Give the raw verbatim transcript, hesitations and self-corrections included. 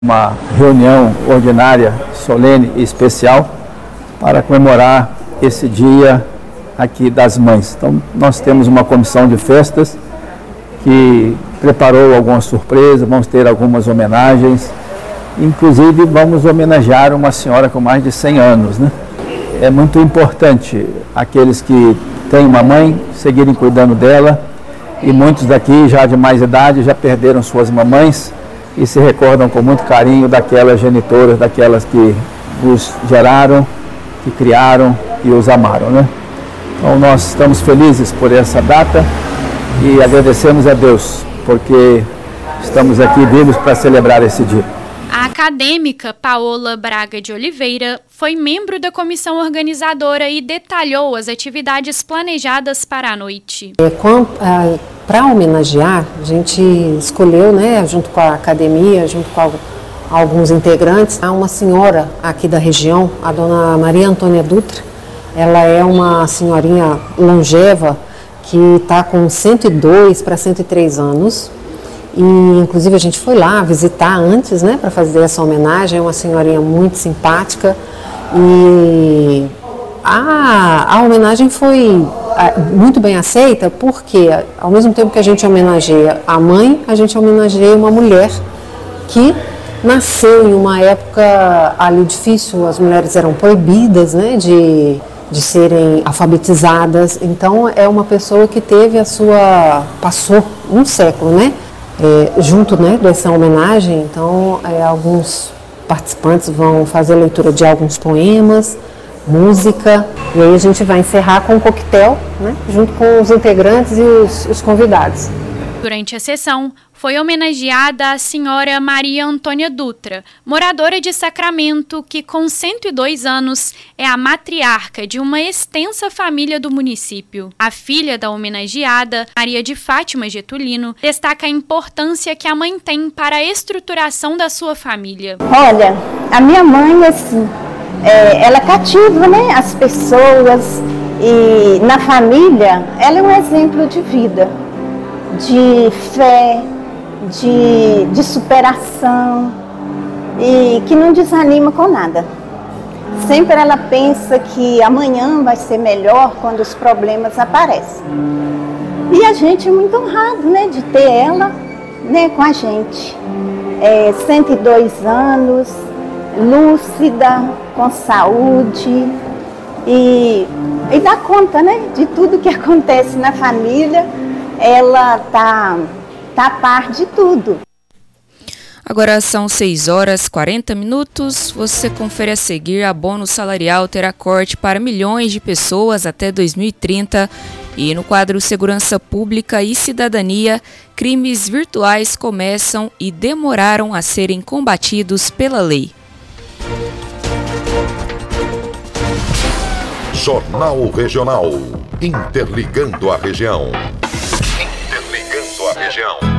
Uma reunião ordinária, solene e especial para comemorar esse dia aqui das mães. Então, nós temos uma comissão de festas que preparou algumas surpresas, vamos ter algumas homenagens, inclusive vamos homenagear uma senhora com mais de cem anos, né? É muito importante aqueles que têm uma mãe seguirem cuidando dela, e muitos daqui já de mais idade já perderam suas mamães e se recordam com muito carinho daquelas genitoras, daquelas que os geraram, que criaram e os amaram, né? Então nós estamos felizes por essa data e agradecemos a Deus, porque estamos aqui vivos para celebrar esse dia. A acadêmica Paola Braga de Oliveira foi membro da comissão organizadora e detalhou as atividades planejadas para a noite. Para homenagear, a gente escolheu, né, junto com a academia, junto com alguns integrantes, uma senhora aqui da região, a dona Maria Antônia Dutra. Ela é uma senhorinha longeva que está com cento e dois para cento e três anos. E, inclusive, a gente foi lá visitar antes, né, para fazer essa homenagem. É uma senhorinha muito simpática e a, a homenagem foi muito bem aceita porque, ao mesmo tempo que a gente homenageia a mãe, a gente homenageia uma mulher que nasceu em uma época ali difícil. As mulheres eram proibidas, né, de, de serem alfabetizadas. Então, é uma pessoa que teve a sua... passou um século, né? É, junto, né, dessa homenagem, então é, alguns participantes vão fazer a leitura de alguns poemas, música, e aí a gente vai encerrar com um coquetel, né, junto com os integrantes e os, os convidados. Durante a sessão, foi homenageada a senhora Maria Antônia Dutra, moradora de Sacramento, que com cento e dois anos é a matriarca de uma extensa família do município. A filha da homenageada, Maria de Fátima Getulino, destaca a importância que a mãe tem para a estruturação da sua família. Olha, a minha mãe, assim, é, ela cativa, né, as pessoas, e na família ela é um exemplo de vida, de fé, de, de superação, e que não desanima com nada. Sempre ela pensa que amanhã vai ser melhor quando os problemas aparecem. E a gente é muito honrado, né, de ter ela, né, com a gente. É, cento e dois anos, lúcida, com saúde, e, e dá conta, né, de tudo que acontece na família. Ela tá, tá a par de tudo. Agora são seis horas e quarenta minutos. Você confere a seguir: abono salarial terá corte para milhões de pessoas até dois mil e trinta. E no quadro Segurança Pública e Cidadania, crimes virtuais começam e demoraram a serem combatidos pela lei. Jornal Regional. Interligando a região. Interligando a região.